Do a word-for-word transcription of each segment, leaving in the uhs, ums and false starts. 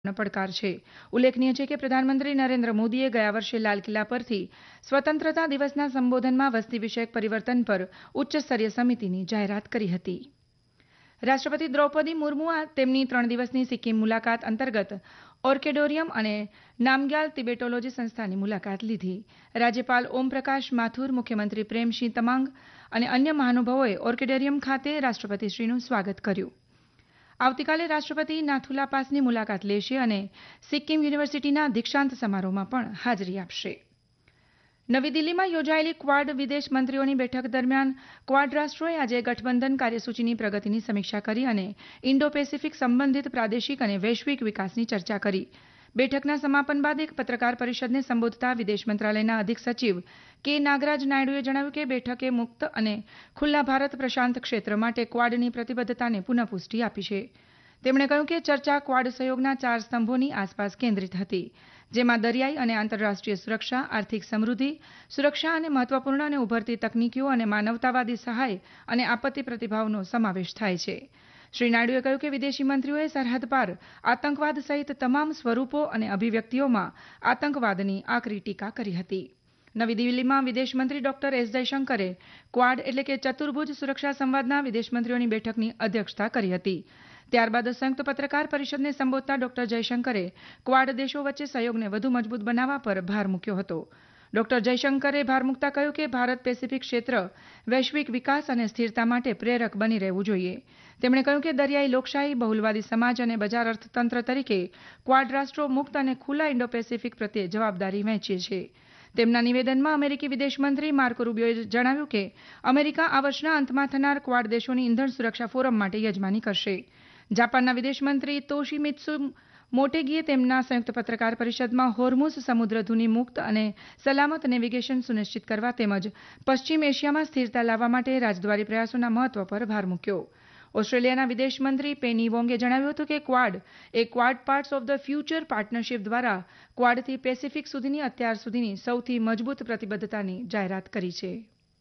પડકાર છે. ઉલ્લેખનીય છે કે પ્રધાનમંત્રી નરેન્દ્ર મોદીએ ગયા વર્ષે લાલ કિલ્લા પરથી સ્વતંત્રતા દિવસના સંબોધનમાં વસ્તી વિષયક પરિવર્તન પર ઉચ્ચ સ્તરીય સમિતિની જાહેરાત કરી હતી. રાષ્ટ્રપતિ દ્રૌપદી મુર્મુએ તેમની ત્રણ દિવસની સિક્કિમ મુલાકાત અંતર્ગત ઓર્કેડોરિયમ અને નામગ્યાલ તિબેટોલોજી સંસ્થાની મુલાકાત લીધી. રાજ્યપાલ ઓમપ્રકાશ માથુર, મુખ્યમંત્રી પ્રેમસિંહ તમાંગ અને અન્ય મહાનુભાવોએ ઓર્કેડોરિયમ ખાતે રાષ્ટ્રપતિશ્રીનું સ્વાગત કર્યું. આવતીકાલે રાષ્ટ્રપતિ નાથુલા પાસની મુલાકાત લેશે અને સિક્કિમ યુનિવર્સિટીના દીક્ષાંત સમારોહમાં પણ હાજરી આપશે. નવી દિલ્હીમાં યોજાયેલી ક્વાડ વિદેશ મંત્રીઓની બેઠક દરમિયાન ક્વાડ રાષ્ટ્રોએ આજે ગઠબંધન કાર્યસૂચિની પ્રગતિની સમીક્ષા કરી અને ઇન્ડો પેસિફિક સંબંધિત પ્રાદેશિક અને વૈશ્વિક વિકાસની ચર્ચા કરી. બેઠકના સમાપન બાદ એક પત્રકાર પરિષદને સંબોધતા વિદેશ મંત્રાલયના અધિક સચિવ કે નાગરાજ નાયડુએ જણાવ્યું કે બેઠકે મુક્ત અને ખુલ્લા ભારત પ્રશાંત ક્ષેત્ર માટે ક્વાડની પ્રતિબદ્ધતાને પુનઃપુષ્ટિ આપી છે. તેમણે કહ્યું કે ચર્ચા ક્વાડ સહયોગના ચાર સ્તંભોની આસપાસ કેન્દ્રિત હતી, જેમાં દરિયાઈ અને આંતરરાષ્ટ્રીય સુરક્ષા, આર્થિક સમૃદ્ધિ, સુરક્ષા અને મહત્વપૂર્ણ અને ઉભરતી તકનીકીઓ અને માનવતાવાદી સહાય અને આપત્તિ પ્રતિભાવનો સમાવેશ થાય છે. શ્રી નાયડુએ કહ્યું કે વિદેશી મંત્રીઓએ સરહદ પાર આતંકવાદ સહિત તમામ સ્વરૂપો અને અભિવ્યક્તિઓમાં આતંકવાદની આકરી ટીકા કરી હતી. નવી દિલ્હીમાં વિદેશ મંત્રી ડોક્ટર એસ જયશંકરે ક્વાડ એટલે કે ચતુર્ભુજ સુરક્ષા સંવાદના વિદેશ મંત્રીઓની બેઠકની અધ્યક્ષતા કરી હતી. ત્યારબાદ સંયુક્ત પત્રકાર પરિષદને સંબોધતા ડોક્ટર જયશંકરે ક્વાડ દેશો વચ્ચે સહયોગને વધુ મજબૂત બનાવવા પર ભાર મૂક્યો હતો. ડોક્ટર જયશંકરે ભાર મૂકતા કહ્યું કે ભારત પેસિફિક ક્ષેત્ર વૈશ્વિક વિકાસ અને સ્થિરતા માટે પ્રેરક બની રહેવું જોઈએ. તેમણે કહ્યું કે દરિયાઈ લોકશાહી, બહુલવાદી સમાજ અને બજાર અર્થતંત્ર તરીકે ક્વાડ રાષ્ટ્રો મુક્ત અને ખુલ્લા ઇન્ડો પેસિફિક પ્રત્યે જવાબદારી વહેંચે છે. તેમના નિવેદનમાં અમેરિકી વિદેશ મંત્રી માર્કો રૂબિયોએ જણાવ્યું કે અમેરિકા આ વર્ષના અંતમાં થનાર ક્વાડ દેશોની ઇંધણ સુરક્ષા ફોરમ માટે યજમાની કરશે. જાપાનના વિદેશ મંત્રી તોશિમિત્સુ મોટેગીએ તેમના સંયુક્ત પત્રકાર પરિષદમાં હોર્મુઝ સમુદ્રધુની મુક્ત અને સલામત નેવિગેશન સુનિશ્ચિત કરવા તેમજ પશ્ચિમ એશિયામાં સ્થિરતા લાવવા માટે રાજદ્વારી પ્રયાસોના મહત્વ પર ભાર મૂક્યો. ઓસ્ટ્રેલિયાના વિદેશ મંત્રી પેની વોંગે જણાવ્યું હતું કે Quad A Quad parts of the future partnership દ્વારા ક્વાડથી પેસિફિક સુધીની અત્યાર સુધીની સૌથી મજબૂત પ્રતિબદ્ધતાની જાહેરાત કરી છે.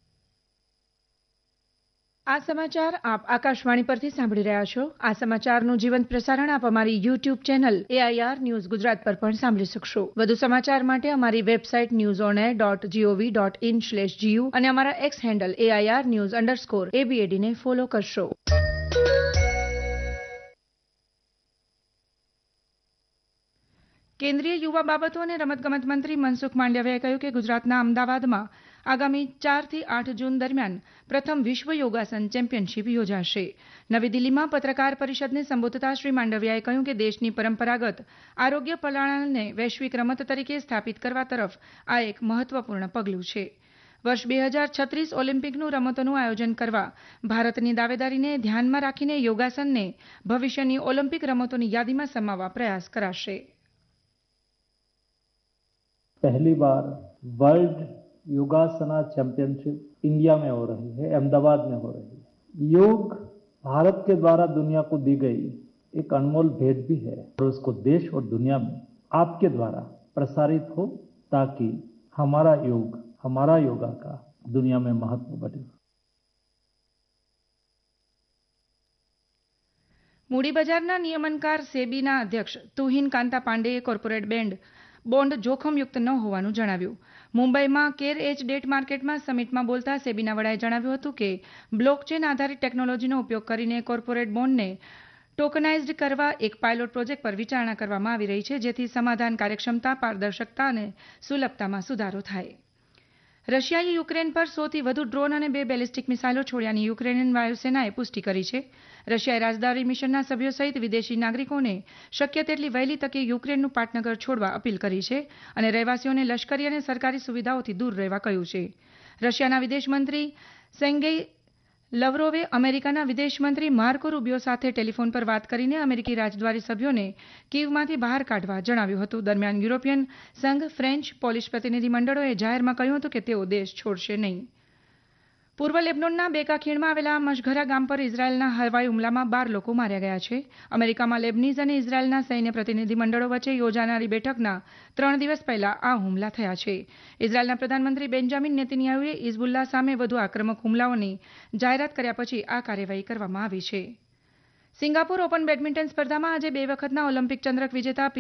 આ સમાચાર આપ આકાશવાણી પરથી સાંભળી રહ્યા છો. આ સમાચારનું જીવંત પ્રસારણ આપ અમારી YouTube channel AIR news Gujarat પર પણ સાંભળી શકશો. વધુ સમાચાર માટે અમારી website news on air dot GOV dot in slash GU અને અમારા x handle AIR news underscore એબીએડીને follow કરશો. કેન્દ્રીય યુવા બાબતો અને રમતગમત મંત્રી મનસુખ માંડવિયાએ કહ્યું કે ગુજરાતના અમદાવાદમાં આગામી ચારથી આઠ જૂન દરમિયાન પ્રથમ વિશ્વ યોગાસન ચેમ્પિયનશિપ યોજાશે. નવી દિલ્હીમાં પત્રકાર પરિષદને સંબોધતા શ્રી માંડવિયાએ કહ્યું કે દેશની પરંપરાગત આરોગ્ય પ્રણાલીને વૈશ્વિક રમત તરીકે સ્થાપિત કરવા તરફ આ એક મહત્વપૂર્ણ પગલું છે. વર્ષ બે હજાર છત્રીસ ઓલિમ્પિકનું રમતોનું આયોજન કરવા ભારતની દાવેદારીને ધ્યાનમાં રાખીને યોગાસનને ભવિષ્યની ઓલિમ્પિક રમતોની યાદીમાં સમાવવા પ્રયાસ કરાશે. पहली बार वर्ल्ड योगासना चैंपियनशिप इंडिया में हो रही है, अहमदाबाद में हो रही है. योग भारत के द्वारा दुनिया को दी गई एक अनमोल भेंट भी है और उसको देश और दुनिया में आपके द्वारा प्रसारित हो ताकि हमारा योग हमारा योगा का दुनिया में महत्व बढ़े. મૂડી બજારના નિયમનકાર સેબીના અધ્યક્ષ તુહિન કાંતા પાંડેએ કોર્પોરેટ બેન્ડ બોન્ડ જોખમયુક્ત ન હોવાનું જણાવ્યું. મુંબઈમાં કેર એચ ડેટ માર્કેટમાં સમિટમાં બોલતા સેબીના વડાએ જણાવ્યું હતું કે બ્લોકચેન આધારિત ટેકનોલોજીનો ઉપયોગ કરીને કોર્પોરેટ બોન્ડને ટોકનાઇઝડ કરવા એક પાયલોટ પ્રોજેક્ટ પર વિચારણા કરવામાં આવી રહી છે, જેથી સમાધાન કાર્યક્ષમતા, પારદર્શકતા અને સુલભતામાં સુધારો થાય. રશિયાએ યુક્રેન પર સોથી વધુ ડ્રોન અને બે બેલિસ્ટિક મિસાઇલો છોડ્યાની યુક્રેનિયન વાયુસેનાએ પુષ્ટિ કરી છે. રશિયાએ રાજદ્વારી મિશનના સભ્યો સહિત વિદેશી નાગરિકોને શક્ય તેટલી વહેલી તકે યુક્રેનનું પાટનગર છોડવા અપીલ કરી છે અને રહેવાસીઓને લશ્કરી અને સરકારી સુવિધાઓથી દૂર રહેવા કહ્યું છે. રશિયાના વિદેશ મંત્રી સેર્ગેઈ લવરોવે અમેરિકાના વિદેશ મંત્રી માર્કો રૂબિયો સાથે ટેલિફોન પર વાત કરીને અમેરિકી રાજદ્વારી સભ્યોને કીવમાંથી બહાર કાઢવા જણાવ્યું હતું. દરમિયાન યુરોપિયન સંઘ, ફ્રેન્ચ, પોલિશ પ્રતિનિધિ મંડળોએ જાહેરમાં કહ્યું હતું કે તેઓ દેશ છોડશે નહીં. પૂર્વ લેબનોનના બેકા ખીણમાં આવેલા મશઘરા ગામ પર ઇઝરાયેલના હવાઈ હુમલામાં બાર લોકો માર્યા ગયા છે. અમેરિકામાં લેબનીઝ અને ઇઝરાયેલના સૈન્ય પ્રતિનિધિ મંડળો વચ્ચે યોજાનારી બેઠકના ત્રણ દિવસ પહેલા આ હુમલા થયા છે. ઇઝરાયેલના પ્રધાનમંત્રી બેન્જામિન નેતન્યાહુએ હિઝબુલ્લાહ સામે વધુ આક્રમક હુમલાઓની જાહેરાત કર્યા પછી આ કાર્યવાહી કરવામાં આવી છે. સિંગાપુર ઓપન બેડમિન્ટન સ્પર્ધામાં આજે બે વખતના ઓલિમ્પિક ચંદ્રક વિજેતા પી